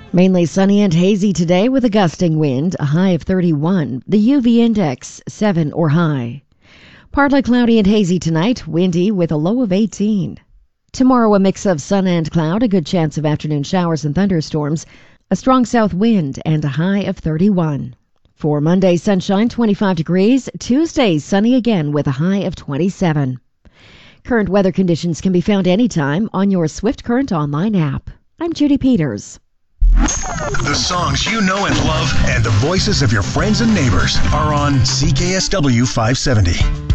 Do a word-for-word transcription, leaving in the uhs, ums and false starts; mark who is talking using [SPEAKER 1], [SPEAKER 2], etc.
[SPEAKER 1] Mainly sunny and hazy today with a gusting wind, a high of thirty-one. The U V index, seven or high. Partly cloudy and hazy tonight, windy with a low of eighteen. Tomorrow, a mix of sun and cloud, a good chance of afternoon showers and thunderstorms, a strong south wind, and a high of thirty-one. For Monday, sunshine, twenty-five degrees. Tuesday, sunny again with a high of twenty-seven. Current weather conditions can be found anytime on your Swift Current online app. I'm Judy Peters.
[SPEAKER 2] The songs you know and love and the voices of your friends and neighbors are on C K S W five seventy.